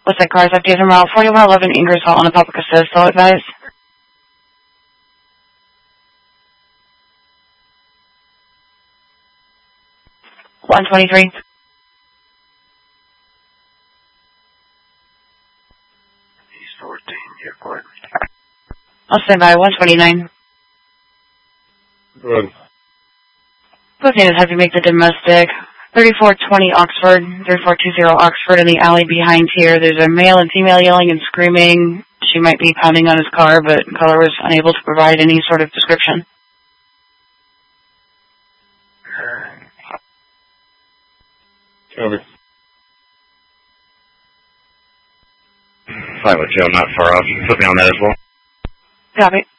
What's that car's update from Route 4111 Ingersoll on the public assist, so advise. $123. He's 14, yeah, go ahead. I'll stand by. 129. Good. Both names have to make the domestic. 3420 Oxford, 3420 Oxford in the alley behind here. There's a male and female yelling and screaming. She might be pounding on his car, but caller was unable to provide any sort of description. Copy. Fine with Joe, not far off. Put me on that as well. Copy.